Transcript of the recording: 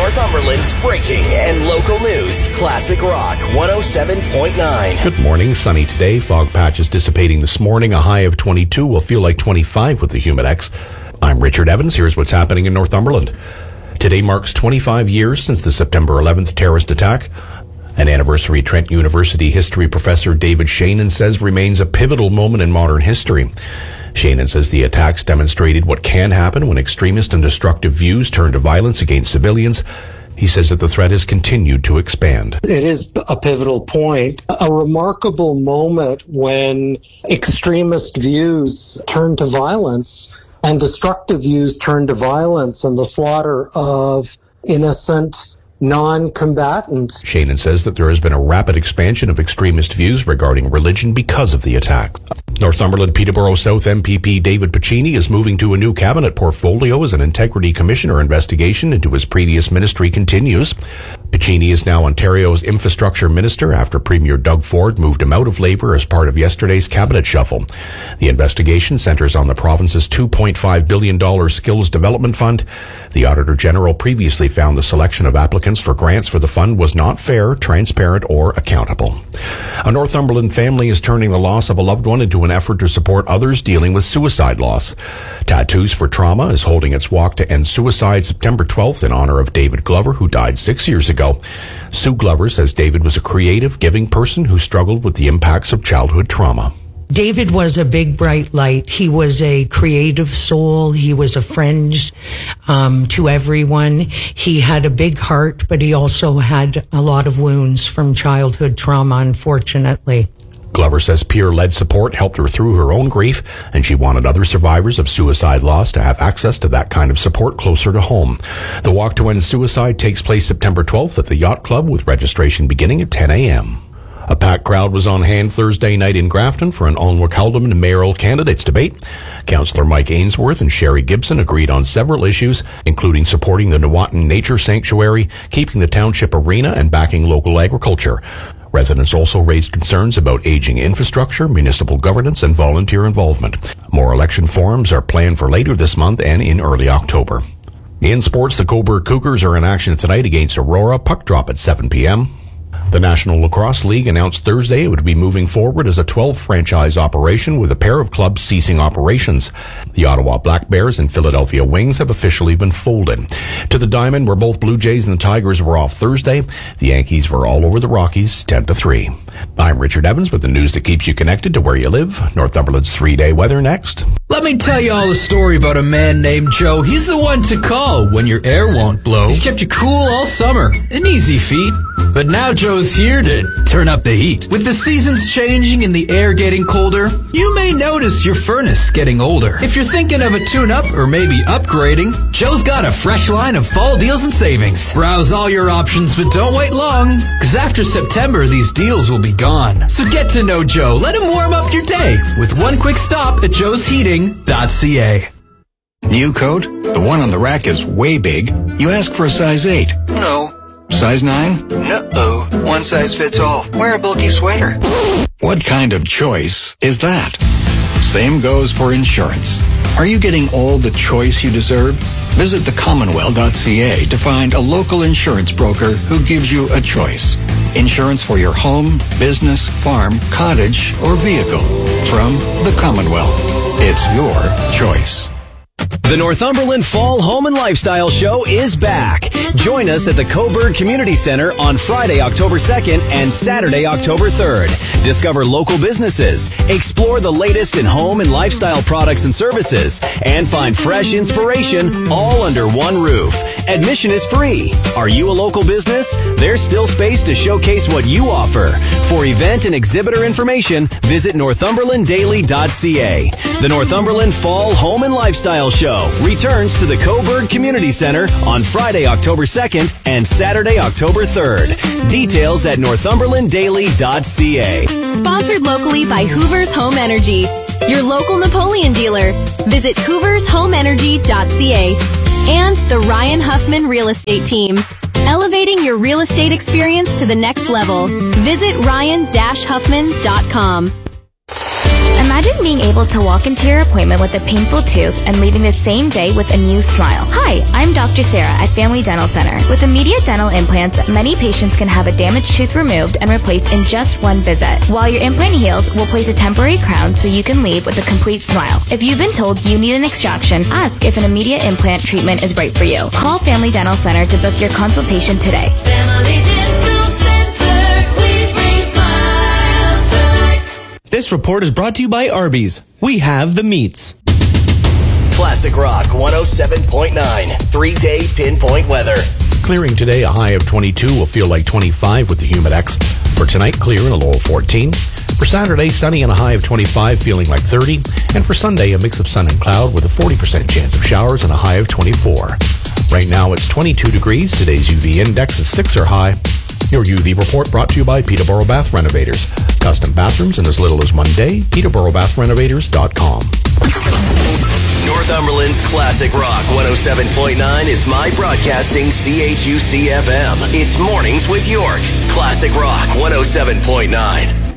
Northumberland's breaking and local news. Classic Rock 107.9. Good morning. Sunny today. Fog patches dissipating this morning. A high of 22 will feel like 25 with the Humidex. I'm Richard Evans. Here's what's happening in Northumberland. Today marks 25 years since the September 11th terrorist attack. An anniversary Trent University history professor David Shainin says remains a pivotal moment in modern history. Shainin says the attacks demonstrated what can happen when extremist and destructive views turn to violence against civilians. He says that the threat has continued to expand. It is a pivotal point, a remarkable moment when extremist views turn to violence and destructive views turn to violence and the slaughter of innocent non-combatants. Shainin says that there has been a rapid expansion of extremist views regarding religion because of the attack. Northumberland Peterborough South MPP David Piccini is moving to a new cabinet portfolio as an integrity commissioner investigation into his previous ministry continues. Piccini is now Ontario's infrastructure minister after Premier Doug Ford moved him out of Labour as part of yesterday's cabinet shuffle. The investigation centres on the province's $2.5 billion skills development fund. The Auditor General previously found the selection of applicants for grants for the fund was not fair, transparent, or accountable. A Northumberland family is turning the loss of a loved one into an effort to support others dealing with suicide loss. Tattoos for Trauma is holding its walk to end suicide September 12th in honor of David Glover, who died 6 years ago. Sue Glover says David was a creative, giving person who struggled with the impacts of childhood trauma. David was a big, bright light. He was a creative soul. He was a friend to everyone. He had a big heart, but he also had a lot of wounds from childhood trauma, unfortunately. Glover says peer-led support helped her through her own grief, and she wanted other survivors of suicide loss to have access to that kind of support closer to home. The Walk to End Suicide takes place September 12th at the Yacht Club, with registration beginning at 10 a.m. A packed crowd was on hand Thursday night in Grafton for an Alnwick Haldimand mayoral candidates debate. Councillor Mike Ainsworth and Sherry Gibson agreed on several issues, including supporting the Nuwatan Nature Sanctuary, keeping the township arena, and backing local agriculture. Residents also raised concerns about aging infrastructure, municipal governance, and volunteer involvement. More election forums are planned for later this month and in early October. In sports, the Cobourg Cougars are in action tonight against Aurora. Puck drop at 7 p.m. The National Lacrosse League announced Thursday it would be moving forward as a 12-franchise operation with a pair of clubs ceasing operations. The Ottawa Black Bears and Philadelphia Wings have officially been folded. To the Diamond, where both Blue Jays and the Tigers were off Thursday, the Yankees were all over the Rockies 10-3. I'm Richard Evans with the news that keeps you connected to where you live. Northumberland's 3-day weather next. Let me tell you all a story about a man named Joe. He's the one to call when your air won't blow. He's kept you cool all summer. An easy feat. But now Joe's here to turn up the heat. With the seasons changing and the air getting colder, you may notice your furnace getting older. If you're thinking of a tune-up or maybe upgrading, Joe's got a fresh line of fall deals and savings. Browse all your options, but don't wait long, because after September, these deals will be gone. So get to know Joe. Let him warm up your day with one quick stop at joesheating.ca. New coat? The one on the rack is way big. You ask for a size 8. No. Size 9? No. One size fits all. Wear a bulky sweater. What kind of choice is that? Same goes for insurance. Are you getting all the choice you deserve? Visit thecommonwealth.ca to find a local insurance broker who gives you a choice. Insurance for your home, business, farm, cottage, or vehicle. From the Commonwealth. It's your choice. The Northumberland Fall Home and Lifestyle Show is back. Join us at the Cobourg Community Centre on Friday, October 2nd and Saturday, October 3rd. Discover local businesses, explore the latest in home and lifestyle products and services, and find fresh inspiration all under one roof. Admission is free. Are you a local business? There's still space to showcase what you offer. For event and exhibitor information, visit northumberlanddaily.ca. The Northumberland Fall Home and Lifestyle Show returns to the Cobourg Community Centre on Friday, October 2nd and Saturday, October 3rd. Details at northumberlanddaily.ca. Sponsored locally by Hoover's Home Energy, your local Napoleon dealer. Visit hoovershomeenergy.ca. And the Ryan Huffman Real Estate Team, elevating your real estate experience to the next level. Visit ryan-huffman.com. Imagine being able to walk into your appointment with a painful tooth and leaving the same day with a new smile. Hi, I'm Dr. Sarah at Family Dental Center. With immediate dental implants, many patients can have a damaged tooth removed and replaced in just one visit. While your implant heals, we'll place a temporary crown so you can leave with a complete smile. If you've been told you need an extraction, ask if an immediate implant treatment is right for you. Call Family Dental Center to book your consultation today. Family Dental Center, we bring smiles to life. This report is brought to you by Arby's. We have the meats. Classic Rock 107.9, 3-day pinpoint weather. Clearing today, a high of 22 will feel like 25 with the Humidex. For tonight, clear and a low of 14. For Saturday, sunny and a high of 25, feeling like 30. And for Sunday, a mix of sun and cloud with a 40% chance of showers and a high of 24. Right now, it's 22 degrees. Today's UV index is 6 or high. Your UV report brought to you by Peterborough Bath Renovators. Custom bathrooms in as little as 1 day. PeterboroughBathRenovators.com. Northumberland's Classic Rock 107.9 is My Broadcasting CHUC-FM. It's Mornings with York. Classic Rock 107.9.